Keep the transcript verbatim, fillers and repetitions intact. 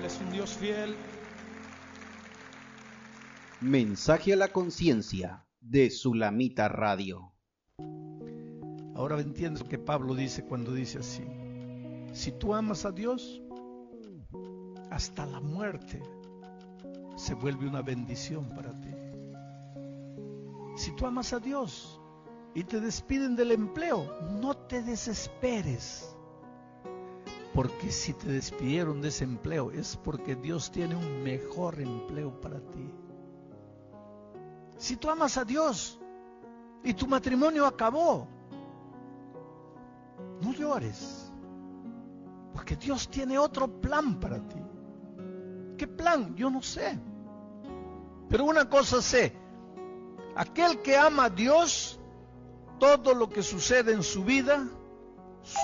es un Dios fiel. Mensaje a la conciencia de Sulamita Radio. Ahora entiendes lo que Pablo dice cuando dice así: si tú amas a Dios, hasta la muerte se vuelve una bendición para ti. Si tú amas a Dios y te despiden del empleo, no te desesperes, porque si te despidieron de ese empleo es porque Dios tiene un mejor empleo para ti. Si tú amas a Dios y tu matrimonio acabó, no llores, porque Dios tiene otro plan para ti. ¿Qué plan? Yo no sé. Pero una cosa sé: aquel que ama a Dios, todo lo que sucede en su vida